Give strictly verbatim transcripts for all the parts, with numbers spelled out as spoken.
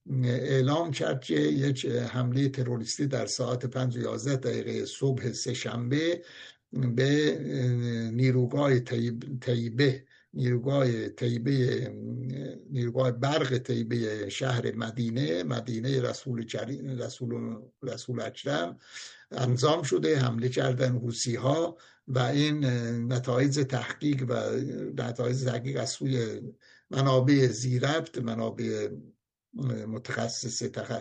اعلام کرد که یک حمله تروریستی در ساعت پنج و یازده دقیقه صبح سه‌شنبه به نیروگاه طیبه نیروگاه طیبه نیروگاه برق طیبه شهر مدینه مدینه رسول رسول رسول اکرم انجام شده. حمله کردن حوثی‌ها و این نتایج تحقیق و نتایج تحقیق از سوی منابع ذی‌ربط، منابع متخصص تخ...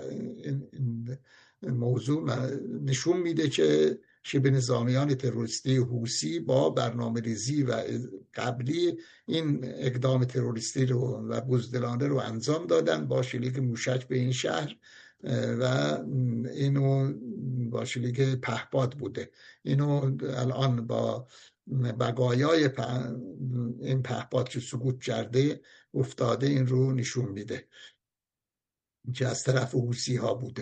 موضوع نشون میده که شبه نظامیان تروریستی حوثی با برنامه‌ریزی و قبلی این اقدام تروریستی رو و بزدلانه رو انجام دادن با شلیک موشک به این شهر و اینو با شلیک پهپاد بوده. اینو الان با بقایای این پهپاد که سقوط کرده افتاده این رو نشون میده که از طرف حوثی ها بوده.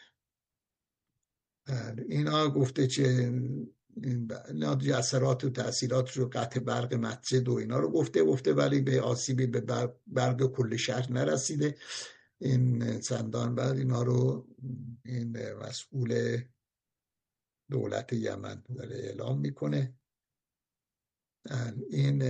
اینا گفته که اینا اثرات و تأثیرات رو قطع برق مسجد و اینا رو گفته گفته ولی به آسیبی به برق کل شهر نرسیده. این چندان بعد اینا رو این مسئول دولت یمن داره اعلام میکنه. این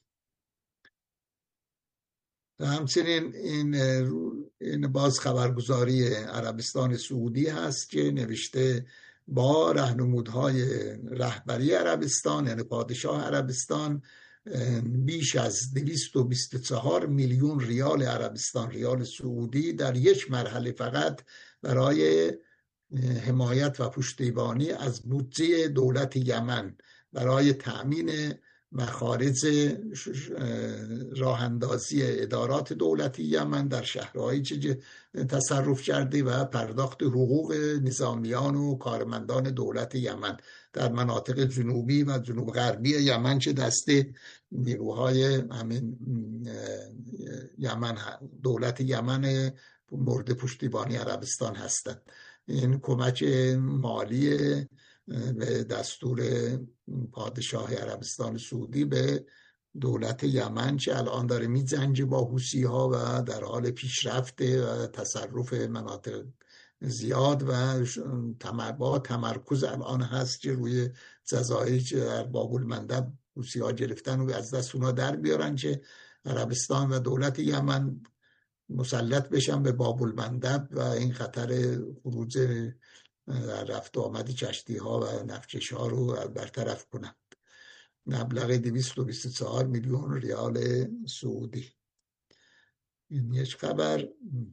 همچنین این این باز خبرگزاری عربستان سعودی هست که نوشته با راهنمودهای رهبری عربستان یعنی پادشاه عربستان بیش از دویست و بیست و چهار میلیون ریال عربستان ریال سعودی در یک مرحله فقط برای حمایت و پشتیبانی از بودجه دولت یمن برای تأمین مخارج راه اندازی ادارات دولتی یمن در شهرهایی که تصرف کرده و پرداخت حقوق نظامیان و کارمندان دولت یمن در مناطق جنوبی و جنوب غربی یمن که دست نیروهای همین یمن دولت یمن مورد پشتیبانی عربستان هستند. این کمک مالی به دستور پادشاه عربستان سعودی به دولت یمن که الان داره می‌جنگه با حوثی ها و در حال پیشرفته و تصرف مناطق زیاد و با تمرکز الان هست که روی جزایری که در باب المندب حوثی ها گرفتن و از دست اونا در بیارن که عربستان و دولت یمن مسلط بشن به باب المندب و این خطر خروج رفت و آمد کشتی ها و نفتکش ها رو برطرف کنند. مبلغ دویست و بیست و چهار میلیون ریال سعودی. این یک خبر.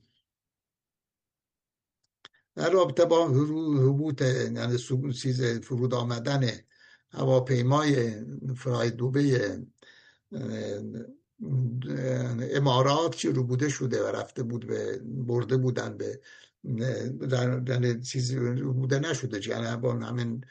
در رابطه با هبوط یعنی چیز فرود آمدن هواپیمای فرای دوبه امارات که رو بوده شده و رفته بود به برده بودن به در چیزی بوده نشده جنبان همین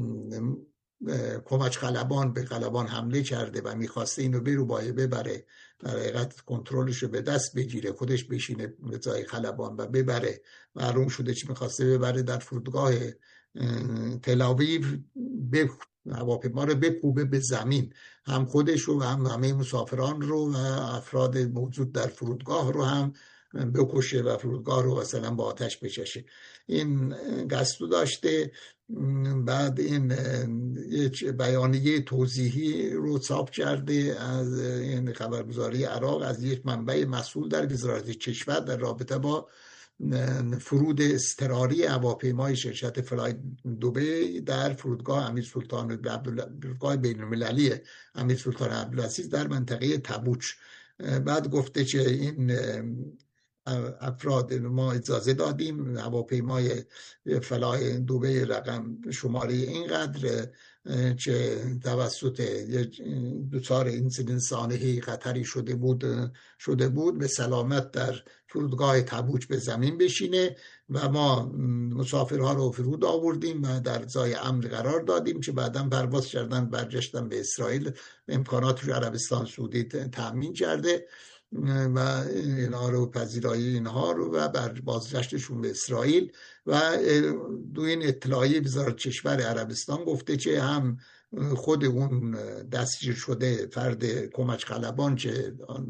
کمک خلبان به خلبان حمله کرده و میخواسته اینو برو بایه ببره در حقیقت کنترلشو به دست بگیره خودش بشینه به جای خلبان و ببره. معلوم شده چی میخواسته ببره در فرودگاه تل‌آویو به هواپیما رو بکوبه به زمین هم خودش رو و هم همه مسافران رو و افراد موجود در فرودگاه رو هم بکشه و فرودگاه رو مثلا با آتش بچشه. این قصد داشته. بعد این یک بیانیه توضیحی رو چاپ کرده از این خبرگزاری عراق از یک منبع مسئول در وزارت کشور در رابطه با فرود اضطراری هواپیمای شرکت فلای دوبه در فرودگاه امیر سلطان عبدالله فرودگاه بین‌المللی امیر سلطان عبدالعزیز در منطقه تبوک. بعد گفته که این افراد ما اجازه دادیم هواپیمای فلای دوبه رقم شماره اینقدر که توسط دوچار اینسیدنت سانحه‌ای خطری شده بود شده بود به سلامت در فرودگاه تبوک به زمین بشینه و ما مسافرها رو فرود آوردیم و در جای امن قرار دادیم که بعداً پرواز کردن برگشتن به اسرائیل. امکانات رو عربستان سعودی تأمین کرده و اینها رو پذیرایی اینها رو و بر بازگشتشون به اسرائیل. و دو این اطلاعیه وزارت کشور عربستان گفته که هم خود اون دستگیر شده فرد کمک خلبان که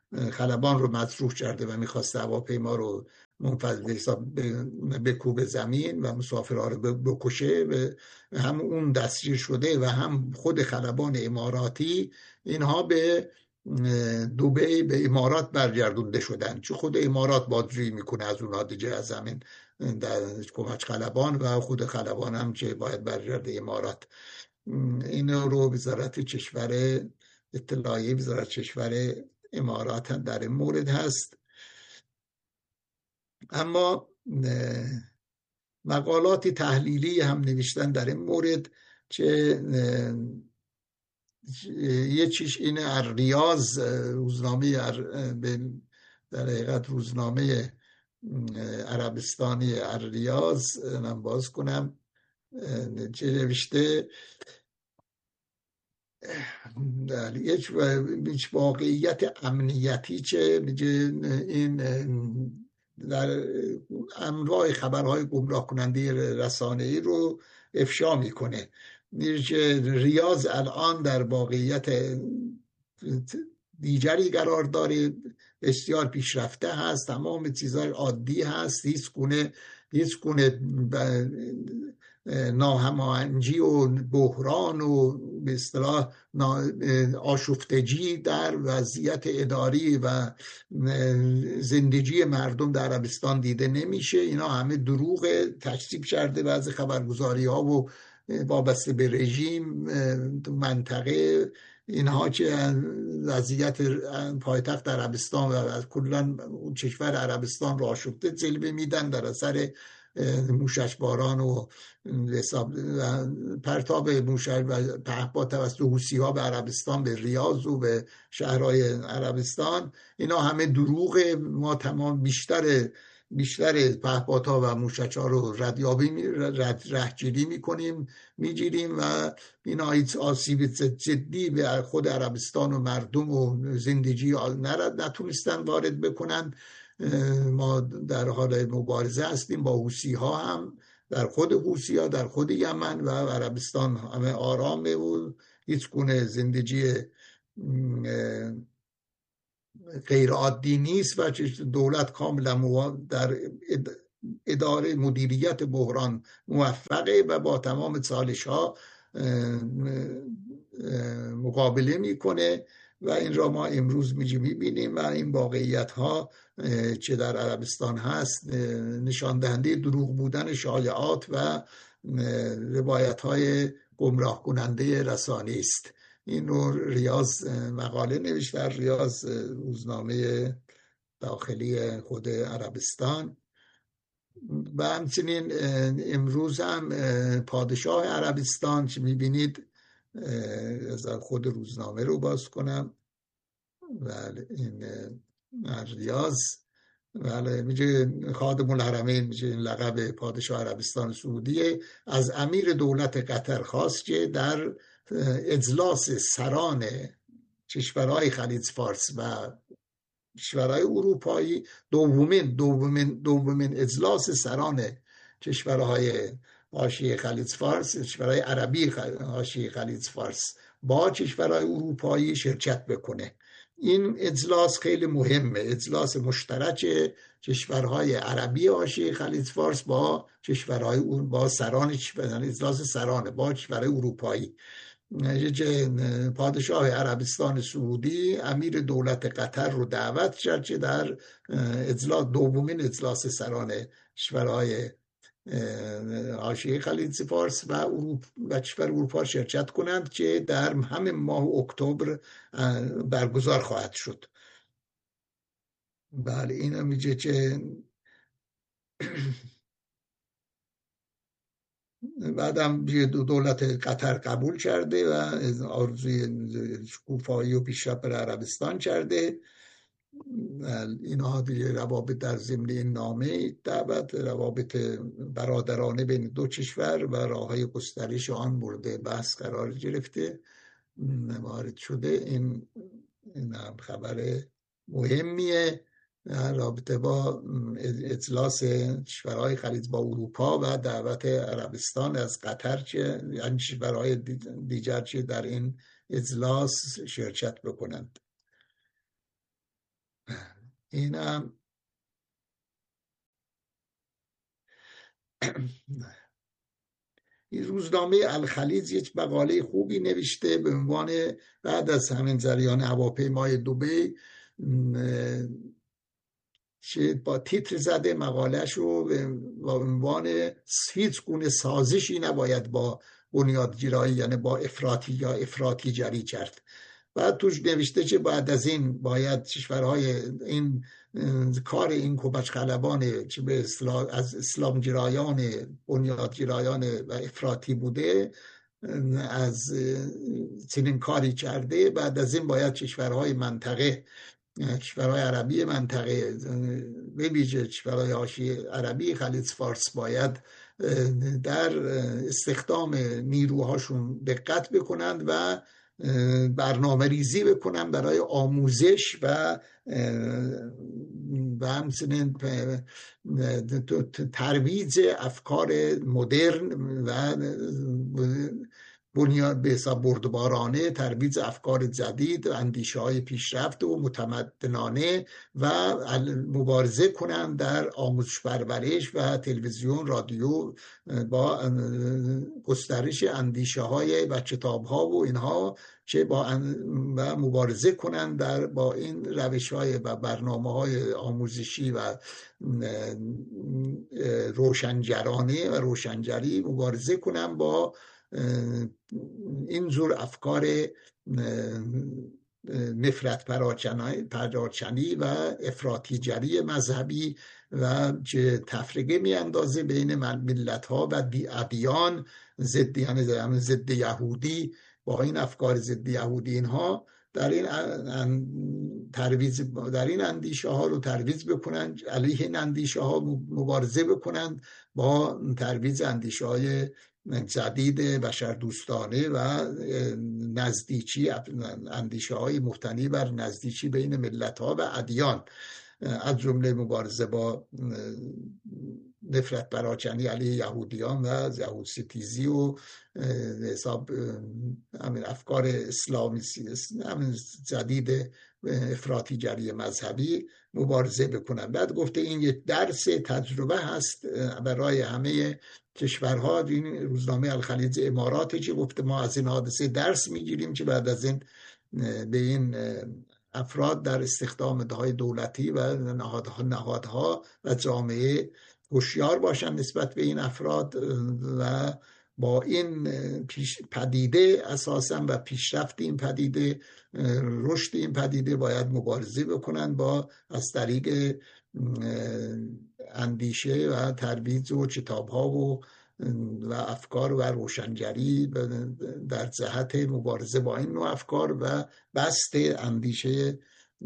خلبان رو مطروح کرده و میخواست هواپیما رو منفجر حساب بکوب زمین و مسافرها رو بکشه و هم اون دستگیر شده و هم خود خلبان اماراتی، اینها به دبی به امارات برگردونده شدن، چون خود امارات بازجویی میکنه از اونها دیگه، از همین در کمک خلبان و خود خلبان هم که باید برگرده امارات. این رو وزارت کشور اطلاعیه وزارت کشور امارات هم در این مورد هست. اما مقالات تحلیلی هم نوشتن در این مورد که یه چیش این ریاض روزنامه در حقیقت روزنامه عربستانی ریاض من باز کنم چه نوشته، هیچ واقعیت امنیتی چه این در انواع خبرهای گمراه کننده رسانه‌ای رو افشا میکنه. ریاض الان در واقعیت دیگری قرار داره، بسیار پیشرفته هست، تمام چیزهای عادی هست، هیچ گونه هیچ گونه ناهماهنگی و بحران و به اصطلاح آشفتگی در وضعیت اداری و زندگی مردم در عربستان دیده نمیشه. اینا همه دروغ، تکذیب کرده بعضی خبرگزاری ها و وابسته به رژیم منطقه اینها که وضعیت پایتخت در عربستان و کلا کشور عربستان را آشفته جلوه میدن در اثر موشک باران و پرتاب موشک و پهپاد توسط حوثی ها به عربستان، به ریاض و به شهرهای عربستان. اینا همه دروغه. ما تمام بیشتر بیشتر پهپادها و موشک ها رو ردیابی رد رهگیری میکنیم میگیریم و اینا هیچ آسیب جدی به خود عربستان و مردم و زندگی نتونستن وارد بکنن. ما در حال مبارزه هستیم با حوثی ها، هم در خود حوثی ها در خود یمن و عربستان همه آرامه و هیچ گونه زندگی غیر عادی نیست و دولت کاملا در اداره مدیریت بحران موفقه و با تمام چالش ها مقابله میکنه و این را ما امروز میبینیم و این واقعیت ها که در عربستان هست نشان دهنده دروغ بودن شایعات و روایت های گمراه کننده رسانه‌ای است. این رو ریاض مقاله نوشته، در ریاض روزنامه داخلی خود عربستان. و همچنین امروز هم پادشاه عربستان که میبینید، از خود روزنامه رو باز کنم، بله این ریاض، بله میگه خادم الحرمین، میگه این لقب پادشاه عربستان سعودیه، از امیر دولت قطر خواست که در اجلاس سران کشورهای خلیج فارس و کشورهای اروپایی، دومین دومین دومین اجلاس سران کشورهای حاشیه خلیج فارس، کشورهای عربی حاشیه خلیج فارس با کشورهای اروپایی شرکت بکنه. این اجلاس خیلی مهمه، اجلاس مشترک کشورهای عربی حاشیه خلیج فارس با کشورهای با سران اجلاس سرانه با کشورهای اروپایی. پادشاه عربستان سعودی امیر دولت قطر رو دعوت کرد که در اجلاس دومین اجلاس سران کشورهای حاشیه خلیج فارس و اروپا و کشور اروپا شرکت کنند که در همین ماه اکتبر برگزار خواهد شد. بله این میگه که بعدم دولت قطر قبول کرده و آرزوی شکوفایی و پیشرفت بر عربستان کرده. اینها دیگه روابط در ضمن این نامه دعوت روابط برادرانه بین دو کشور و راههای گسترش آن مورد بحث قرار گرفته وارد شده. این این هم خبر مهمیه رابطه با اجلاس کشورهای خلیج با اروپا و دعوت عربستان از قطر که یعنی کشورهای دیگر که در این اجلاس شرکت بکنند. اینم این روزنامه الخلیج یک مقاله خوبی نوشته به عنوان بعد از همین جریان هواپیمای دبی، که با تیتر زده مقالهش رو با عنوان هیچ گونه سازشی نباید با بنیادگرایی یعنی با افراطی یا افراطی جری کرد. بعد توش نوشته که بعد از این باید کشورهای این کار این کمک خلبان که به اصطلاح از اسلام گرایان بنیادگرایان و افراطی بوده از چنین کاری کرده، بعد از این باید کشورهای منطقه کشورهای عربی منطقه به ویژه کشورهای حاشیه عربی خلیج فارس باید در استخدام نیروهاشون دقت بکنند و برنامه ریزی بکنن برای آموزش و و همچنین ترویج افکار مدرن و بنیاد به حساب بردبارانه، ترویج افکار جدید، اندیشه های پیشرفت و متمدنانه و مبارزه کنند در آموزش پرورش و تلویزیون رادیو با گسترش اندیشه های و کتاب ها و اینها که با و مبارزه کنند در با این روش های و برنامه های آموزشی و روشنگرانه و روشنگری مبارزه کنند با این جور افکار نفرت پراکنی و افراطیگری مذهبی و که تفرقه می اندازه بین ملت ها و ادیان، ضد یعنی ضد یهودی، با این افکار ضد یهودی اینها در این ترویج در این اندیشه ها رو ترویج بکنن، علیه این اندیشه ها مبارزه بکنن با ترویج اندیشه های جدید بشردوستانه و نزدیکی اندیشه های مبتنی بر نزدیکی بین ملت ها و ادیان، از جمله مبارزه با نفرت پراکنی علیه یهودیان و یهود ستیزی و حساب همین افکار اسلامی همین جدید افراطیگری مذهبی مبارزه بکنن. بعد گفته این یک درس تجربه هست برای همه کشورها. این روزنامه الخلیج اماراتی که گفته ما از این حادثه درس میگیریم که بعد از این به این افراد در استخدام های دولتی و نهادها, نهادها و جامعه هوشیار باشن نسبت به این افراد و با این پیش پدیده اساسا و پیشرفت این پدیده، رشد این پدیده باید مبارزه بکنن با از طریق اندیشه و ترویج و کتاب ها و و افکار و روشنگری در جهت مبارزه با این نوع افکار و بسط اندیشه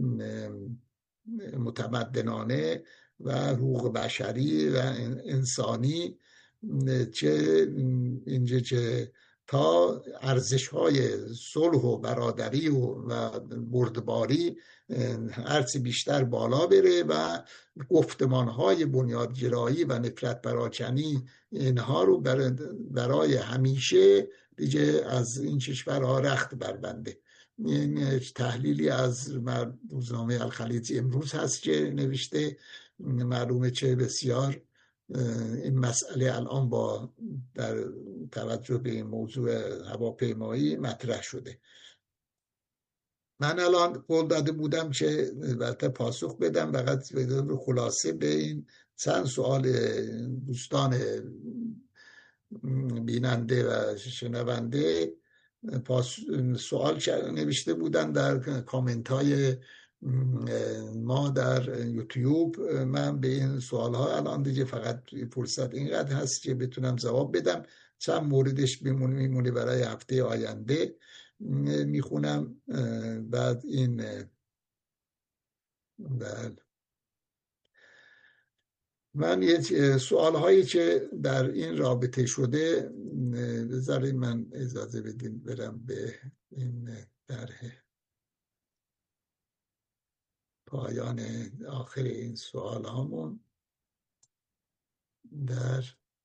متمدنانه و حقوق بشری و انسانی، که اینجا که تا ارزش‌های صلح و برادری و بردباری هرچی بیشتر بالا بره و گفتمان‌های بنیادگرایی و نفرت پراکنی اینها رو برای همیشه دیگه از این کشورها رخت بربنده. این تحلیلی از روزنامه الخلیج امروز هست که نوشته. معلومه چه بسیار این مسئله الان با در توجه به این موضوع هواپیمایی مطرح شده. من الان قول داده بودم که البته پاسخ بدم، فقط خلاصه به این چند سوال دوستان بیننده و شنونده سوال نوشته بودن در کامنت های ما در یوتیوب. من به این سوال ها الان دیگه فقط فرصت اینقدر هست که بتونم جواب بدم. چند موردش میمونه میمونه برای هفته آینده میخونم. بعد این بله من یه سوال هایی که در این رابطه شده بذارید من اجازه بدین برم به این طرح پایان آخر این سوال هامون در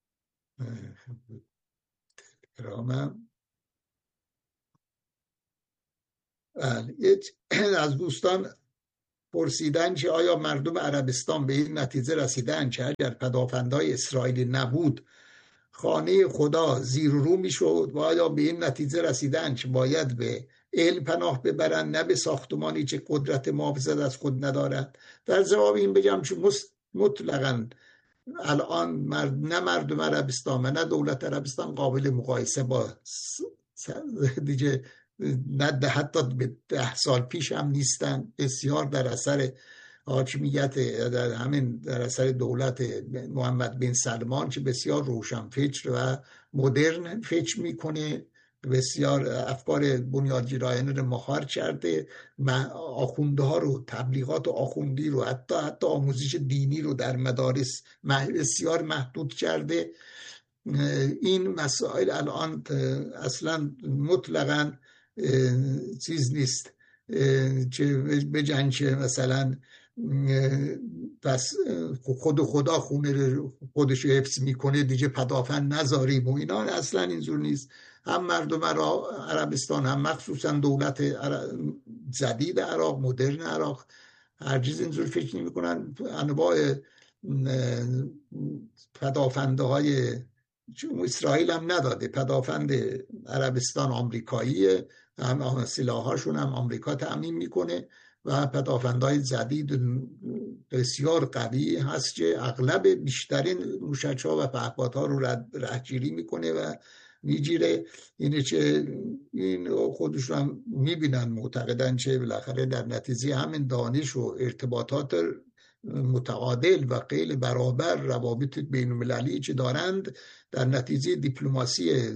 تلگرامم. از دوستان پرسیدن که آیا مردم عربستان به این نتیجه رسیدن که اگر پدافندهای اسرائیلی نبود خانه خدا زیر و رو میشد و آیا به این نتیجه رسیدن که باید به علم پناه ببرن نه به ساختمانی که قدرت محافظت از خود ندارد؟ در جواب این بگم که مطلقاً الان مرد نه مردم عربستان و نه دولت عربستان قابل مقایسه با دیگه نه حتی به ده سال پیش هم نیستن. بسیار در اثر حاکمیت در همین در اثر دولت محمد بن سلمان که بسیار روشنفکر و مدرن فکر میکنه، بسیار افکار بنیادگرایانه رو مهار کرده، آخونده ها رو، تبلیغات آخوندی رو، حتی حتی آموزش دینی رو در مدارس بسیار محدود کرده. این مسائل الان اصلا مطلقاً چیز نیست که بجن که مثلا پس خود خدا خونه خودش رو حفظ میکنه دیگه پدافند نذاریم و اینا. اصلا اینجور نیست. هم مردم عربستان هم مخصوصا دولت جدید عراق، مدرن عراق، هرگز اینجور فکر نمی کنن. انواع پدافنده های اسرائیل هم نداده، پدافند عربستان آمریکاییه، هم سلاحاشون هم آمریکا تأمین میکنه و پدافندهای جدید بسیار قوی هست که اغلب بیشترین موشک‌ها و پهپادها رو رهگیری میکنه و میگیره. اینه که این خودشون هم میبینن، معتقدن که بالاخره در نتیجه همین دانش و ارتباطات متعادل و غیر برابر روابط بین المللی که دارند، در نتیجه دیپلماسی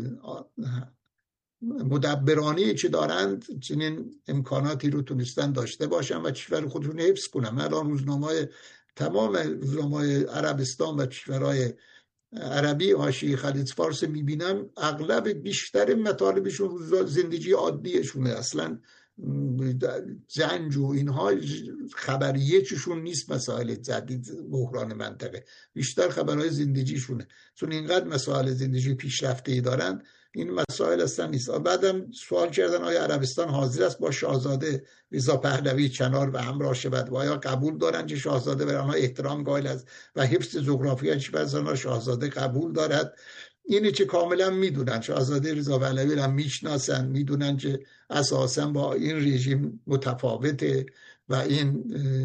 مدبرانه که دارند، چنین امکاناتی رو تونستن داشته باشن و کشور خودشون حفظ کنن. من الان روزنامه‌های تمام روزنامه‌های عربستان و کشورهای عربی حاشیه خلیج فارس میبینم، اغلب بیشتر مطالبشون زندگی عادیشونه، اصلا جنگ و اینها خبریه چشون نیست. مسائل جدید بحران منطقه بیشتر خبرهای زندگیشونه، چون اینقدر مسائل زندگی پیشرفته‌ای دارن این مسائل اصلا نیست. بعدم سوال کردن آیا عربستان حاضر است با شاهزاده رضا پهلوی کنار و همراه شود و آیا قبول دارن که شاهزاده بر آنها احترام قائل است و حفظ جغرافیایی که بر آنها شاهزاده قبول دارد. اینه که کاملا میدونن، شاهزاده رضا پهلوی را میشناسن، میدونن که اساسا با این رژیم متفاوته و این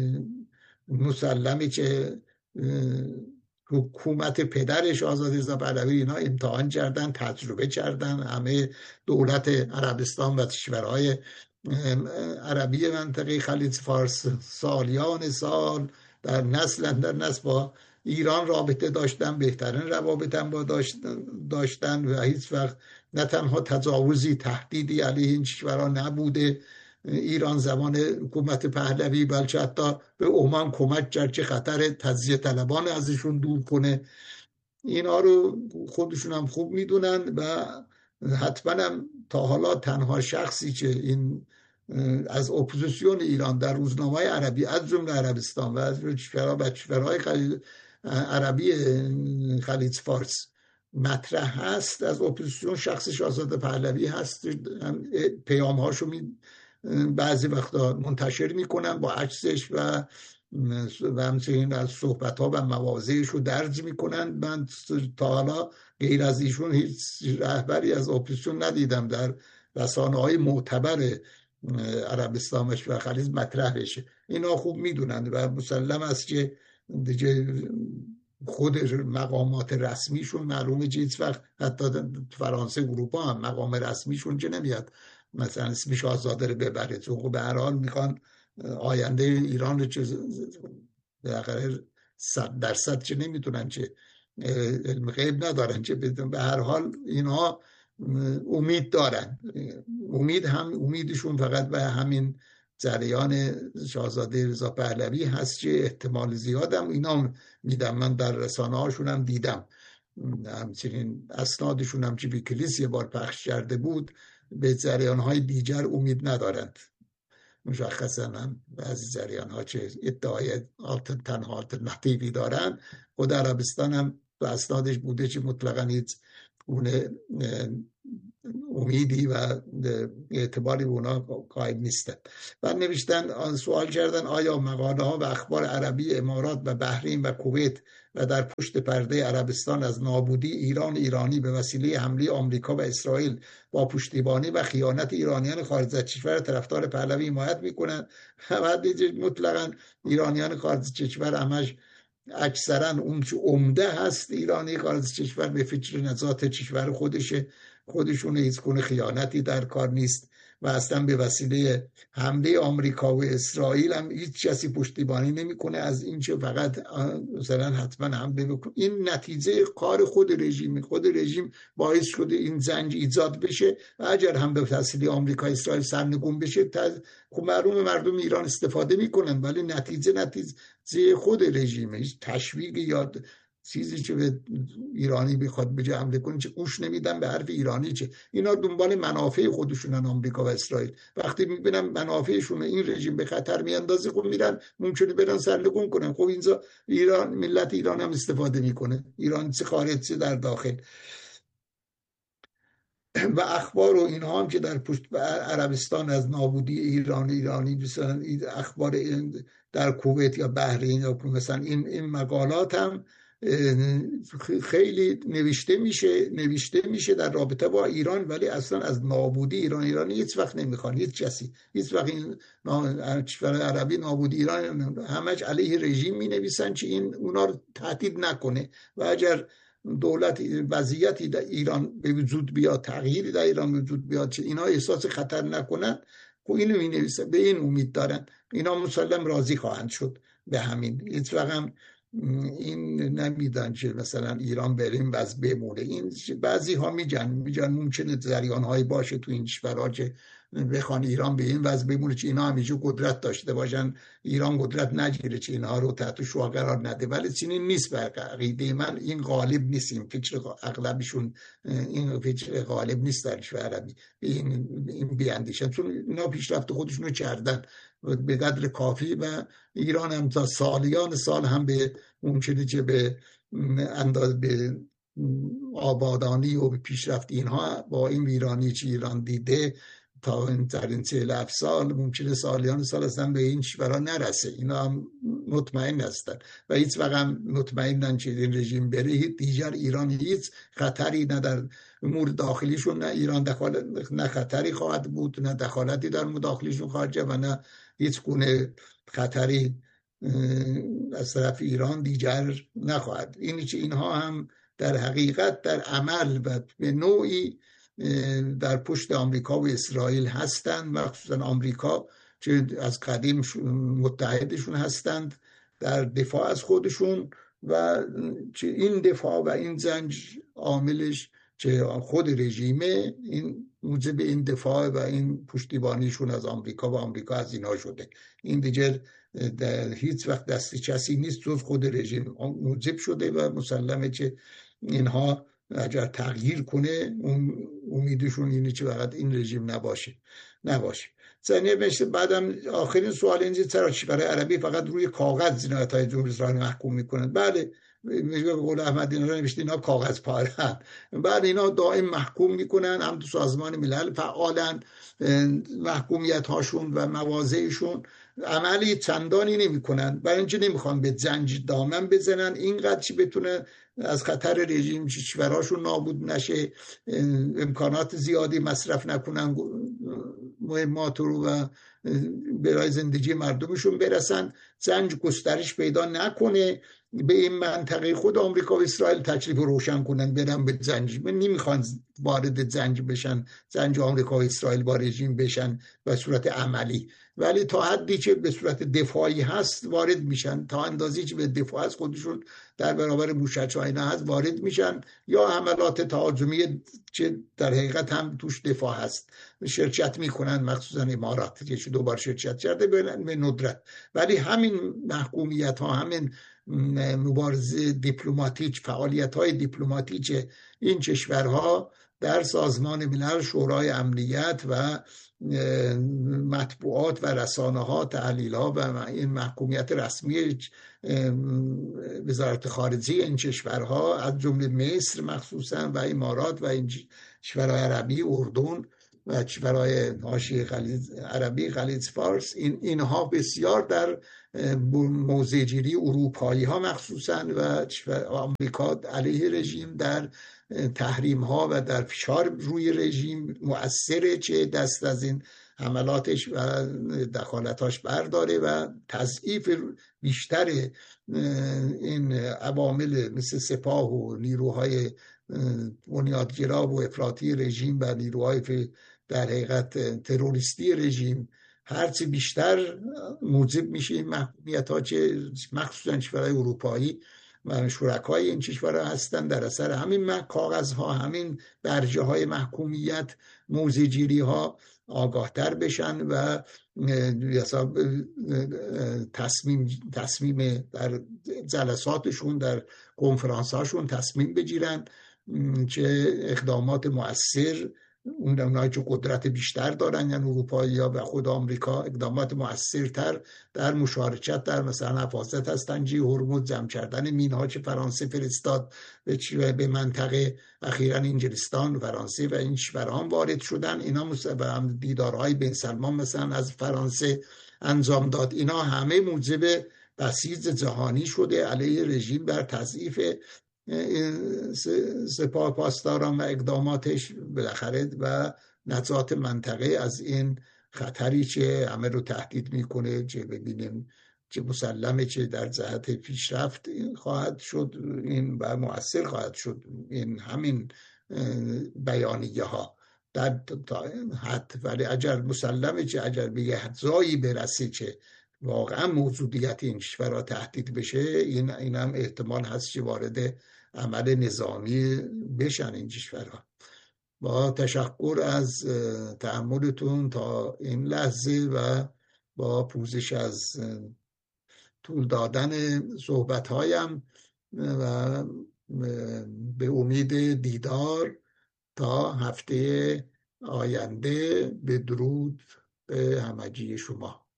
مسلمی که حکومت پدر شاهزاده رضا پهلوی اینا امتحان کردن، تجربه کردن. همه دولت عربستان و کشورهای عربی منطقه خلیج فارس سالیان سال در نسل در نسل با ایران رابطه داشتن، بهترین روابط هم با داشتن و هیچ وقت نه تنها تجاوزی تهدیدی علیه این کشورها نبوده ایران زمان حکومت پهلوی، بلکه حتی به عمان کمک کرد که خطر تجزیه طلبان ازشون دور کنه. اینا رو خودشون هم خوب میدونن و حتما هم تا حالا تنها شخصی که این از اپوزیسیون ایران در روزنامه‌های عربی از جمله عربستان و از کشورها و کشورهای عربی خلیج فارس مطرح هست از اپوزیسیون شخص شاهزاده پهلوی هست. پیام‌هاشو می بعضی وقتا منتشر میکنن با عکسش و و همچنین از صحبت‌ها و مواضعش رو درج میکنن. من تا حالا غیر از ایشون هیچ رهبری از اپوزیسیون ندیدم در رسانه‌های معتبر عربستان و خلیج مطرح بشه. اینا خوب میدونن و مسلم است که دیگه خود مقامات رسمیشون معلومه که هیچ وقت حتی فرانسه اروپا هم مقام رسمیشون که نمیاد مثلا اسم شاهزاده رو ببره، چون به هر حال میخوان آینده ایران رو چه بالاخره صد درصد چه نمیتونن چه علم غیب ندارن چه بدون. به هر حال اینها امید دارن، امید هم امیدشون فقط به همین جریان شاهزاده رضا پهلوی هست که احتمال زیادم اینا میدم. من در رسانه هاشون هم دیدم، همچنین اسنادشون هم که ویکیلیکس یه بار پخش کرده بود، به جریان های دیگر امید ندارند. مشخصا هم بعضی جریان ها که ادعای تنها آلترناتیوی دارن، خود عربستان هم به اسنادش بوده که مطلقا هیچ گونه امیدی و اعتباری به اونا قائل نیستن. و نوشتن، سوال کردن آیا مقاله ها و اخبار عربی امارات و بحرین و کویت و در پشت پرده عربستان از نابودی ایران ایرانی به وسیله حمله آمریکا و اسرائیل با پشتیبانی و خیانت ایرانیان خارج از کشور طرفدار پهلوی حمایت میکنند؟ مطلقاً ایرانیان خارج از کشور همش اکثرا اون که عمده هست ایرانی خارج از کشور به فکر نجات کشور خودشه، خودشون هیچ گونه خیانتی در کار نیست و اصلا به وسیله حمله آمریکا و اسرائیل هم هیچ کسی پشتیبانی نمیکنه از این که فقط مثلا حتما حمله بکنه. این نتیجه کار خود رژیم، خود رژیم باعث شده این زنج ایجاد بشه و اگر هم به وسیله آمریکا اسرائیل سرنگون بشه خب معلومه مردم ایران استفاده میکنن، ولی نتیجه نتیجه خود رژیمه. تشویق یا چیزی که به ایرانی بخواد بجه حمله کنه چه گوش نمیدن به حرف ایرانی، چه اینا دنبال منافع خودشونن آمریکا و اسرائیل. وقتی میبینن منافعشون این رژیم به خطر میاندازه خب میرن ممکنه برن سرنگون کنن. خب اینجا ایران، ملت ایران هم استفاده میکنه، ایران چه خارج چه در داخل. و اخبار و اینها هم که در پشت عربستان از نابودی ایران ایرانی مثلا اخبار در کویت یا بحرین یا مثلا این این مقالات هم خیلی نوشته میشه نوشته میشه در رابطه با ایران، ولی اصلا از نابودی ایران ایرانی هیچ وقت نمیخوان، هیچ کسی هیچ وقت این کشور عربی نابودی ایران همش علیه رژیم مینویسن که این اونا رو تهدید نکنه و اگر دولت وضعیتی در ایران به وجود بیاد، تغییری در ایران به وجود بیاد که اینا احساس خطر نکنن، خب اینو مینویسن، به این امید دارن. اینا مسلم راضی خواهند شد به همین. هیچ وقت این نمیدن که مثلا ایران بریم وضع بمونه. این بعضی ها میگن میگن ممکنه جریان هایی باشه تو این کشورها که بخوان ایران به این وضع بمونه که اینا همیشه قدرت داشته باشن، ایران قدرت نگیره که اینها رو تحت شعاع قرار نده، ولی چنین نیست. به عقیده من این غالب نیست، این فکر اغلبشون این فکر غالب نیست در کشور عربی این این بیاندیشن، چون اینا پیشرفت خودشون رو کردن به قدر کافی و ایران هم تا سالیان سال هم به ممکنه که به اندازه به آبادانی و به پیشرفت اینها با این ویرانی که ایران دیده تا این در این چهل هفت سال ممکنه سالیان سال اصلا به این کشورها نرسه. اینا هم مطمئن هستن و هیچ وقت هم مطمئنن که این رژیم بره دیگر ایران هیچ خطری نه در امور داخلیشون، نه ایران دخالت نه خطری خواهد بود، نه دخالتی در مداخلشون خارجه و نه هیچ گونه خطری از طرف ایران دیگر نخواهد. اینی که اینها هم در حقیقت در عمل و به نوعی در پشت آمریکا و اسرائیل هستند، مخصوصا آمریکا که از قدیم متحدشون هستند در دفاع از خودشون و که این دفاع و این زنج عاملش که خود رژیمه این موجب این دفاع و این پشتیبانیشون از آمریکا و آمریکا از اینا شده. این دیگر در هیچ وقت دست کسی نیست جز خود رژیم موجب شده و مسلمه که اینها اگر تغییر کنه اون امیدشون اینه که فقط این رژیم نباشه نباشه. ثانیه بشه بعدم آخرین سوال اینجا چرا کشورهای عربی فقط روی کاغذ جنایت‌های جمهوری اسلامی محکوم میکنن؟ بله به قول احمد اینا نوشته اینا کاغذ پاره‌اند. بعد اینا دائم محکوم میکنن، هم تو سازمان ملل فعالن، محکومیت هاشون و مواضعشون عملی چندانی نمیکنن، برای اینکه نمیخوان به زنج دامن بزنن اینقدر چی بتونه از خطر رژیم کشورهاشون نابود نشه، امکانات زیادی مصرف نکنن، مهمات رو و برای زندگی مردمشون برسن، زنج گسترش پیدا نکنه به این منطقه. خود آمریکا و اسرائیل تکلیف روشن کنن برن به زنج، من نمیخوان وارد زنج بشن، زنج آمریکا و اسرائیل با رژیم بشن به صورت عملی، ولی تا حدی که به صورت دفاعی هست وارد میشن، تا اندازی که به دفاع از خودشون در برابر موشک اینا هست وارد میشن، یا حملات تهاجمی که در حقیقت هم توش دفاع هست شرکت میکنن، مخصوصا امارات که دوبار شرکت کرده به ندرت. ولی همین محکومیت ها، همین مبارزه دیپلماتیک، فعالیت های دیپلماتیک این کشورها در سازمان ملل، شورای امنیت و مطبوعات و رسانه ها، تحلیل ها و این محکومیت رسمی وزارت خارجه این کشورها از جمله مصر مخصوصا و امارات و این کشورهای عربی، اردن و کشورهای حاشیه خلیج عربی، خلیج فارس، این اینها بسیار در موضع گیری اروپایی ها مخصوصا و آمریکا علیه رژیم در تحریم ها و در فشار روی رژیم مؤثره که دست از این حملاتش و دخالتاش برداره و تضعیف بیشتر این عوامل مثل سپاه و نیروهای بنیادگرا و افراطی رژیم و نیروهای در حقیقت تروریستی رژیم هرچی بیشتر موجب میشه این محکومیت ها که مخصوصا کشورهای اروپایی و شرکای این کشورها هستن در اثر همین کاغذ ها، همین برجه های محکومیت، موضع گیری ها آگاهتر بشن و تصمیم تصمیم در جلساتشون، در کنفرانس هاشون تصمیم بگیرن که اقدامات مؤثر، اونایی که قدرت بیشتر دارن یعنی اروپایی ها و خود آمریکا، اقدامات مؤثرتر در مشارکت در مثلا حفاظت از تنگی هرمز، جمع کردن مینها که فرانسه فرستاد به منطقه، اخیراً انگلستان، فرانسه و این کشورها وارد شدن، اینا مثلا دیدارهای بن سلمان مثلا از فرانسه انجام داد، اینا همه موجب بسیج جهانی شده علیه رژیم بر تضعیف سپاه پاسداران و اقداماتش بالاخره و نجات منطقه از این خطری که همه رو تهدید میکنه، که ببینیم که مسلمه که در جهت پیشرفت خواهد شد این و مؤثر خواهد شد این همین بیانیه ها در حد، ولی اگر مسلمه که اگر به یه جایی برسه که واقعا موجودیت این کشورها تهدید بشه، این این هم احتمال هست که وارد عمل نظامی بشن این کشورها. با تشکر از تأملتون تا این لحظه و با پوزش از طول دادن صحبت‌هایم و به امید دیدار تا هفته آینده، به درود به همگی شما.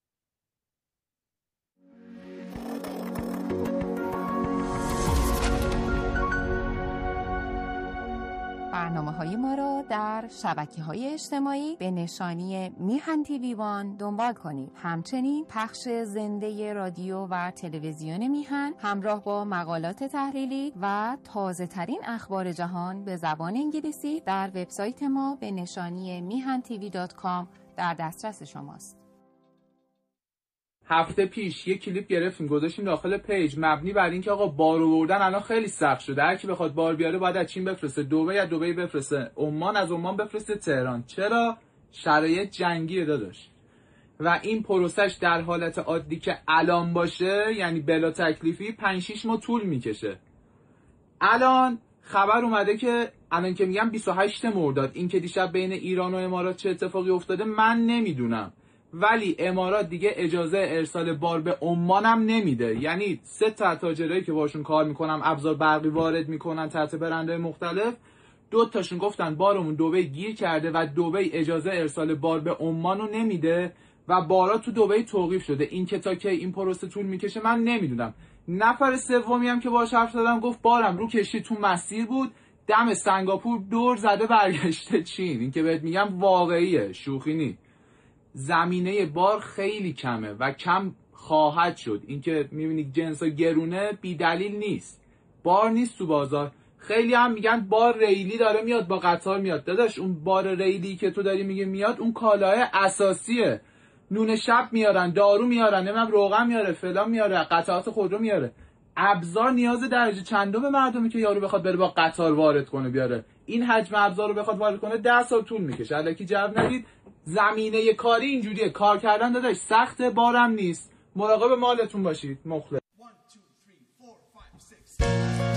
برنامه‌های ما را در شبکه‌های اجتماعی به نشانی میهن تیوی وان دنبال کنید. همچنین پخش زنده رادیو و تلویزیون میهن همراه با مقالات تحلیلی و تازه‌ترین اخبار جهان به زبان انگلیسی در وبسایت ما به نشانی میهن تیوی دات کام در دسترس شماست. هفته پیش یک کلیپ گرفتیم گذاشتیم داخل پیج مبنی بر اینکه آقا بار آوردن الان خیلی سخت شده، هر کی بخواد بار بیاره باید از چین بفرسته دبی، یا دبی بفرسته عمان، از عمان بفرسته تهران. چرا؟ شرایط جنگی داداش و این پروسش در حالت عادی که الان باشه یعنی بلا تکلیفی پنج شش ماه طول میکشه. الان خبر اومده که الان که میگم بیست و هشتم مرداد، این که دیشب بین ایران و امارات چه اتفاقی افتاده من نمیدونم، ولی امارات دیگه اجازه ارسال بار به عمان هم نمیده. یعنی سه تا تاجرایی که باشون کار میکنم ابزار برقی وارد میکنن تحت برندهای مختلف، دو تاشون گفتن بارمون دبی گیر کرده و دبی اجازه ارسال بار به عمان رو نمیده و بارا تو دبی توقیف شده. این که تا که این پروسه طول میکشه من نمیدونم. نفر سومی هم که باهاش حرف زدم گفت بارم رو کشتی تو مسیر بود، دم سنگاپور دور زده برگشته چین. این که بهت میگم واقعیه، شوخی نی. زمینه بار خیلی کمه و کم خواهد شد. این که میبینی جنسا گرونه بی دلیل نیست، بار نیست تو بازار. خیلی هم میگن بار ریلی داره میاد با قطار میاد. داداش اون بار ریلی که تو داری میگه میاد اون کالای اساسیه، نون شب میارن، دارو میارن، نمیدونم روغن میاره، فلان میاره، قطعات خودرو میاره. ابزار نیاز درجه چندم به مردمی که یارو بخواد بره با قطار وارد کنه بیاره. این حجم ابزار رو بخواد وارد کنه ده سال طول میکشه. الکی جو ندید. زمینه کاری اینجوریه، کار کردن داداش سخته، بارم نیست. مراقب مالتون باشید. مخلص.